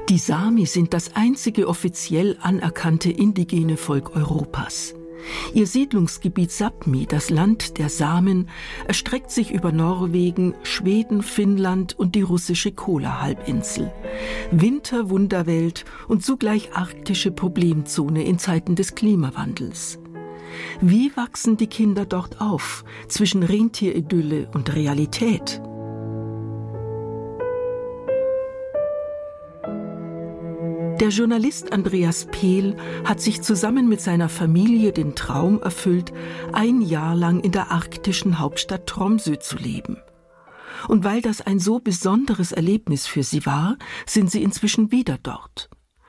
Die Sami sind das einzige offiziell anerkannte indigene Volk Europas. Ihr Siedlungsgebiet Sápmi, das Land der Samen, erstreckt sich über Norwegen, Schweden, Finnland und die russische Kolahalbinsel. Winterwunderwelt und zugleich arktische Problemzone in Zeiten des Klimawandels. Wie wachsen die Kinder dort auf, zwischen Rentieриdylle und Realität? Der Journalist Andreas Pehl hat sich zusammen mit seiner Familie den Traum erfüllt, ein Jahr lang in der arktischen Hauptstadt Tromsø zu leben. Und weil das ein so besonderes Erlebnis für sie war, sind sie inzwischen wieder dort.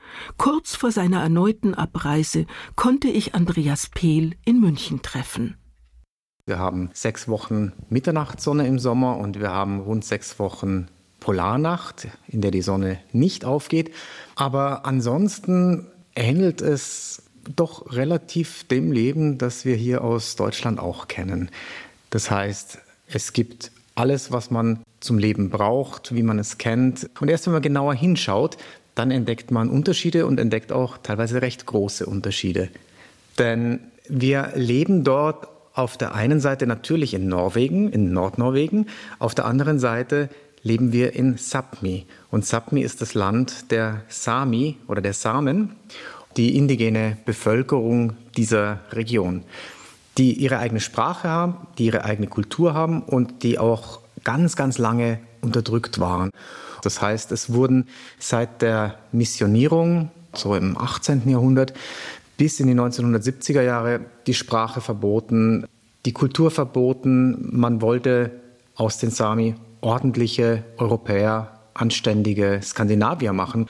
Kurz vor seiner erneuten Abreise konnte ich Andreas Pehl in München treffen. Wir haben 6 Wochen Mitternachtssonne im Sommer und wir haben rund 6 Wochen Polarnacht, in der die Sonne nicht aufgeht. Aber ansonsten ähnelt es doch relativ dem Leben, das wir hier aus Deutschland auch kennen. Das heißt, es gibt alles, was man zum Leben braucht, wie man es kennt. Und erst wenn man genauer hinschaut, dann entdeckt man Unterschiede und entdeckt auch teilweise recht große Unterschiede. Denn wir leben dort auf der einen Seite natürlich in Norwegen, in Nordnorwegen, auf der anderen Seite leben wir in Sápmi. Und Sápmi ist das Land der Sami oder der Samen, die indigene Bevölkerung dieser Region, die ihre eigene Sprache haben, die ihre eigene Kultur haben und die auch ganz, ganz lange unterdrückt waren. Das heißt, es wurden seit der Missionierung, so im 18. Jahrhundert, bis in die 1970er Jahre die Sprache verboten, die Kultur verboten. Man wollte aus den Sami ordentliche Europäer, anständige Skandinavier machen.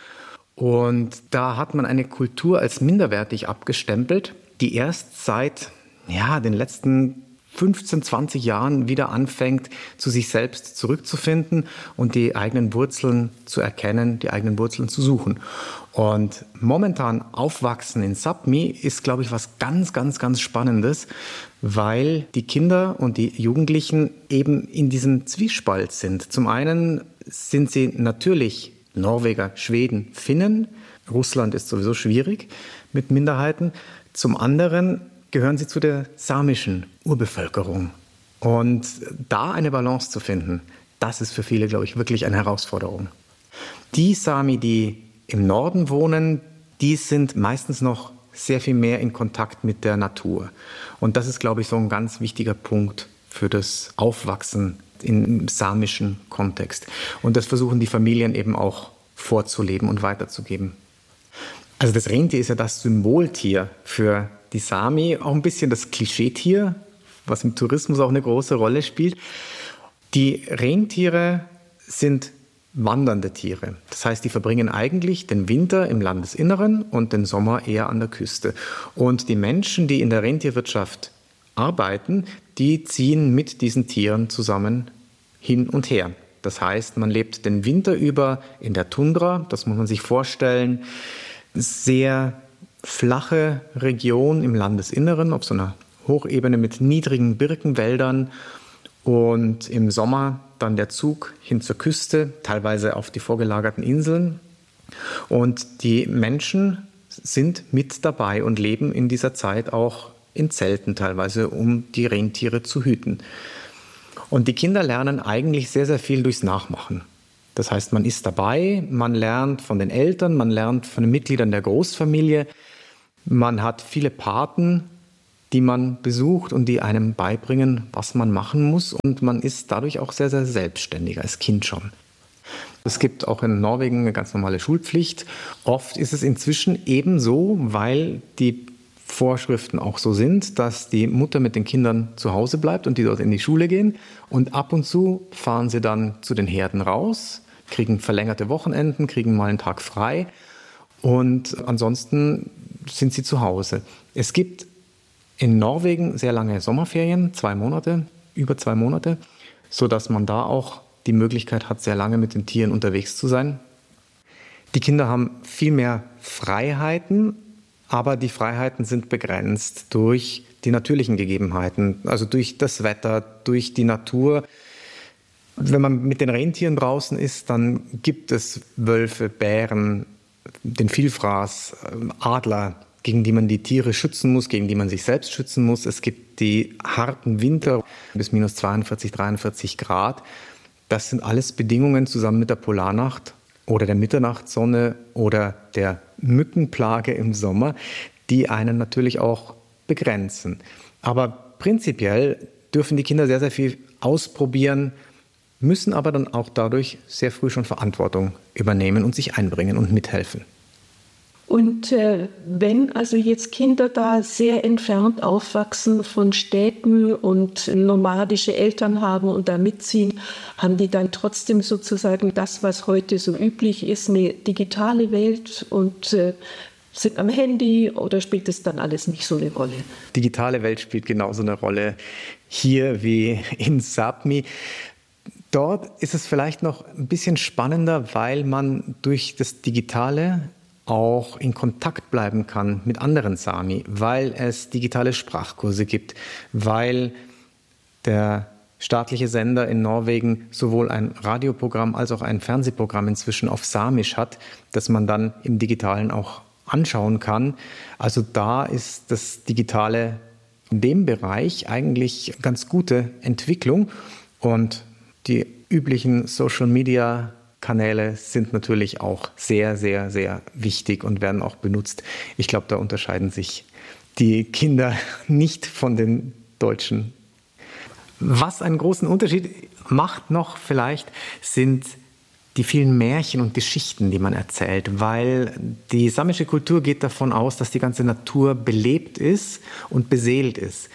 Und da hat man eine Kultur als minderwertig abgestempelt, die erst seit den letzten 15, 20 Jahren wieder anfängt, zu sich selbst zurückzufinden und die eigenen Wurzeln zu erkennen, die eigenen Wurzeln zu suchen. Und momentan aufwachsen in Sápmi ist, glaube ich, was ganz, ganz, ganz Spannendes, weil die Kinder und die Jugendlichen eben in diesem Zwiespalt sind. Zum einen sind sie natürlich Norweger, Schweden, Finnen. Russland ist sowieso schwierig mit Minderheiten. Zum anderen gehören sie zu der samischen Urbevölkerung. Und da eine Balance zu finden, das ist für viele, glaube ich, wirklich eine Herausforderung. Die Sami, die im Norden wohnen, die sind meistens noch sehr viel mehr in Kontakt mit der Natur. Und das ist, glaube ich, so ein ganz wichtiger Punkt für das Aufwachsen im samischen Kontext. Und das versuchen die Familien eben auch vorzuleben und weiterzugeben. Also das Rentier ist ja das Symboltier für die Sami, auch ein bisschen das Klischeetier, was im Tourismus auch eine große Rolle spielt. Die Rentiere sind wandernde Tiere. Das heißt, die verbringen eigentlich den Winter im Landesinneren und den Sommer eher an der Küste. Und die Menschen, die in der Rentierwirtschaft arbeiten, die ziehen mit diesen Tieren zusammen hin und her. Das heißt, man lebt den Winter über in der Tundra, das muss man sich vorstellen, sehr flache Region im Landesinneren, auf so einer Hochebene mit niedrigen Birkenwäldern und im Sommer dann der Zug hin zur Küste, teilweise auf die vorgelagerten Inseln. Und die Menschen sind mit dabei und leben in dieser Zeit auch in Zelten teilweise, um die Rentiere zu hüten. Und die Kinder lernen eigentlich sehr, sehr viel durchs Nachmachen. Das heißt, man ist dabei, man lernt von den Eltern, man lernt von den Mitgliedern der Großfamilie. Man hat viele Paten, die man besucht und die einem beibringen, was man machen muss. Und man ist dadurch auch sehr, sehr selbstständig, als Kind schon. Es gibt auch in Norwegen eine ganz normale Schulpflicht. Oft ist es inzwischen ebenso, weil die Vorschriften auch so sind, dass die Mutter mit den Kindern zu Hause bleibt und die dort in die Schule gehen. Und ab und zu fahren sie dann zu den Herden raus, kriegen verlängerte Wochenenden, kriegen mal einen Tag frei. Und ansonsten sind sie zu Hause. Es gibt in Norwegen sehr lange Sommerferien, 2 Monate, über 2 Monate, sodass man da auch die Möglichkeit hat, sehr lange mit den Tieren unterwegs zu sein. Die Kinder haben viel mehr Freiheiten, aber die Freiheiten sind begrenzt durch die natürlichen Gegebenheiten, also durch das Wetter, durch die Natur. Wenn man mit den Rentieren draußen ist, dann gibt es Wölfe, Bären, den Vielfraß, Adler, gegen die man die Tiere schützen muss, gegen die man sich selbst schützen muss. Es gibt die harten Winter bis minus 42, 43 Grad. Das sind alles Bedingungen zusammen mit der Polarnacht oder der Mitternachtssonne oder der Mückenplage im Sommer, die einen natürlich auch begrenzen. Aber prinzipiell dürfen die Kinder sehr, sehr viel ausprobieren, müssen aber dann auch dadurch sehr früh schon Verantwortung übernehmen und sich einbringen und mithelfen. Und wenn also jetzt Kinder da sehr entfernt aufwachsen von Städten und nomadische Eltern haben und da mitziehen, haben die dann trotzdem sozusagen das, was heute so üblich ist, eine digitale Welt und sind am Handy, oder spielt das dann alles nicht so eine Rolle? Digitale Welt spielt genauso eine Rolle hier wie in Sápmi. Dort ist es vielleicht noch ein bisschen spannender, weil man durch das Digitale auch in Kontakt bleiben kann mit anderen Sami, weil es digitale Sprachkurse gibt, weil der staatliche Sender in Norwegen sowohl ein Radioprogramm als auch ein Fernsehprogramm inzwischen auf Samisch hat, das man dann im Digitalen auch anschauen kann. Also da ist das Digitale in dem Bereich eigentlich ganz gute Entwicklung, und die üblichen Social-Media-Kanäle sind natürlich auch sehr, sehr, sehr wichtig und werden auch benutzt. Ich glaube, da unterscheiden sich die Kinder nicht von den Deutschen. Was einen großen Unterschied macht noch vielleicht, sind die vielen Märchen und Geschichten, die man erzählt, weil die samische Kultur geht davon aus, dass die ganze Natur belebt ist und beseelt ist.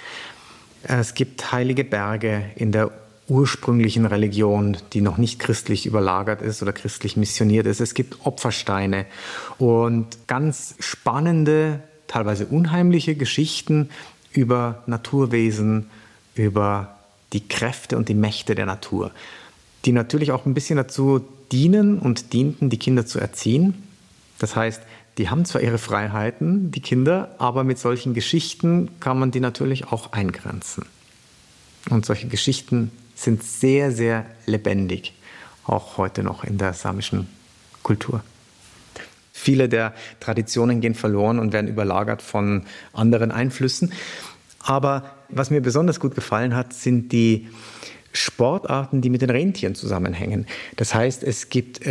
Es gibt heilige Berge in der ursprünglichen Religion, die noch nicht christlich überlagert ist oder christlich missioniert ist. Es gibt Opfersteine und ganz spannende, teilweise unheimliche Geschichten über Naturwesen, über die Kräfte und die Mächte der Natur, die natürlich auch ein bisschen dazu dienen und dienten, die Kinder zu erziehen. Das heißt, die haben zwar ihre Freiheiten, die Kinder, aber mit solchen Geschichten kann man die natürlich auch eingrenzen. Und solche Geschichten sind sehr, sehr lebendig, auch heute noch in der samischen Kultur. Viele der Traditionen gehen verloren und werden überlagert von anderen Einflüssen. Aber was mir besonders gut gefallen hat, sind die Sportarten, die mit den Rentieren zusammenhängen. Das heißt, es gibt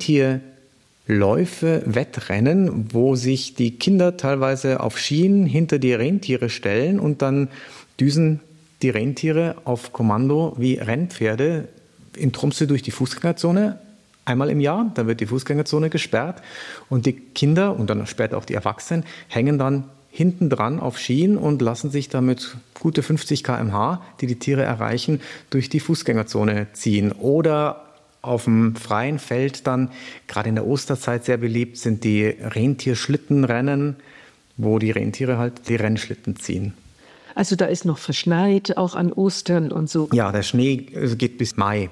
Rentierläufe, Wettrennen, wo sich die Kinder teilweise auf Schienen hinter die Rentiere stellen und dann düsen die Rentiere auf Kommando wie Rennpferde in Tromsø durch die Fußgängerzone einmal im Jahr. Dann wird die Fußgängerzone gesperrt und die Kinder und dann später auch die Erwachsenen hängen dann hinten dran auf Schienen und lassen sich damit gute 50 km/h, die die Tiere erreichen, durch die Fußgängerzone ziehen. Oder auf dem freien Feld dann, gerade in der Osterzeit sehr beliebt, sind die Rentierschlittenrennen, wo die Rentiere halt die Rennschlitten ziehen. Also da ist noch verschneit, auch an Ostern und so. Ja, der Schnee geht bis Mai.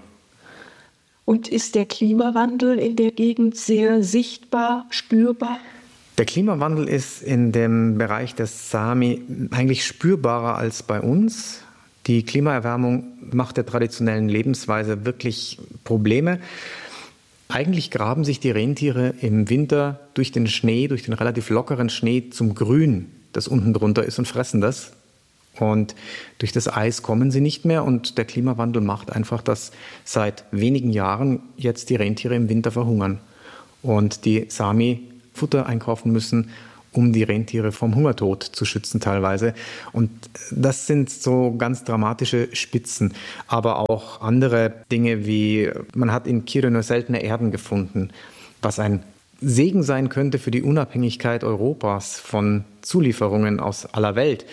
Und ist der Klimawandel in der Gegend sehr sichtbar, spürbar? Der Klimawandel ist in dem Bereich des Sami eigentlich spürbarer als bei uns. Die Klimaerwärmung macht der traditionellen Lebensweise wirklich Probleme. Eigentlich graben sich die Rentiere im Winter durch den Schnee, durch den relativ lockeren Schnee zum Grün, das unten drunter ist, und fressen das. Und durch das Eis kommen sie nicht mehr, und der Klimawandel macht einfach, dass seit wenigen Jahren jetzt die Rentiere im Winter verhungern und die Sami Futter einkaufen müssen, um die Rentiere vom Hungertod zu schützen teilweise. Und das sind so ganz dramatische Spitzen. Aber auch andere Dinge wie, man hat in Kiruna seltene Erden gefunden, was ein Segen sein könnte für die Unabhängigkeit Europas von Zulieferungen aus aller Welt.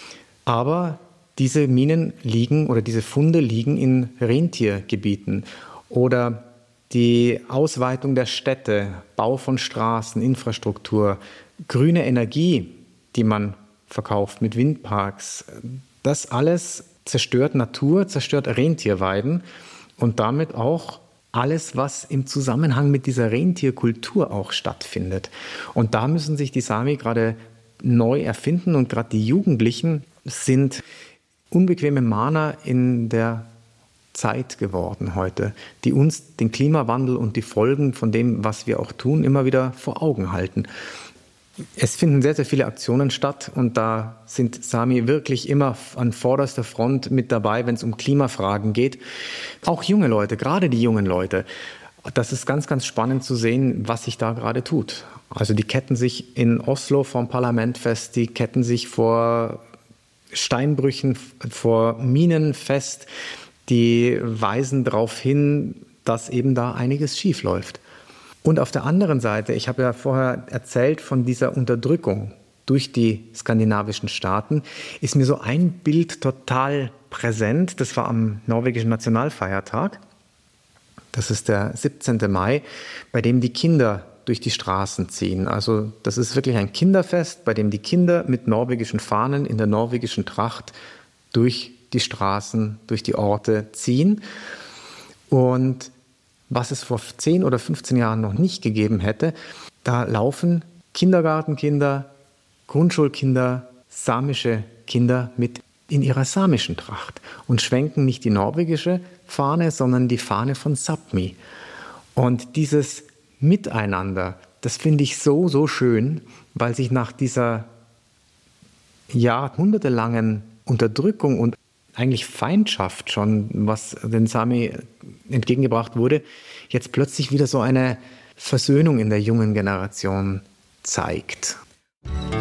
Aber diese Minen liegen oder diese Funde liegen in Rentiergebieten. Oder die Ausweitung der Städte, Bau von Straßen, Infrastruktur, grüne Energie, die man verkauft mit Windparks, das alles zerstört Natur, zerstört Rentierweiden und damit auch alles, was im Zusammenhang mit dieser Rentierkultur auch stattfindet. Und da müssen sich die Sami gerade neu erfinden, und gerade die Jugendlichen sind unbequeme Mahner in der Zeit geworden heute, die uns den Klimawandel und die Folgen von dem, was wir auch tun, immer wieder vor Augen halten. Es finden sehr, sehr viele Aktionen statt und da sind Sami wirklich immer an vorderster Front mit dabei, wenn es um Klimafragen geht. Auch junge Leute, gerade die jungen Leute. Das ist ganz, ganz spannend zu sehen, was sich da gerade tut. Also die ketten sich in Oslo vorm Parlament fest, die ketten sich vor Steinbrüchen, vor Minen fest, die weisen darauf hin, dass eben da einiges schief läuft. Und auf der anderen Seite, ich habe ja vorher erzählt von dieser Unterdrückung durch die skandinavischen Staaten, ist mir so ein Bild total präsent. Das war am norwegischen Nationalfeiertag. Das ist der 17. Mai, bei dem die Kinder durch die Straßen ziehen. Also das ist wirklich ein Kinderfest, bei dem die Kinder mit norwegischen Fahnen in der norwegischen Tracht durch die Straßen, durch die Orte ziehen. Und was es vor 10 oder 15 Jahren noch nicht gegeben hätte, da laufen Kindergartenkinder, Grundschulkinder, samische Kinder mit in ihrer samischen Tracht und schwenken nicht die norwegische Fahne, sondern die Fahne von Sápmi. Und dieses Miteinander, das finde ich so, so schön, weil sich nach dieser jahrhundertelangen Unterdrückung und eigentlich Feindschaft schon, was den Sami entgegengebracht wurde, jetzt plötzlich wieder so eine Versöhnung in der jungen Generation zeigt.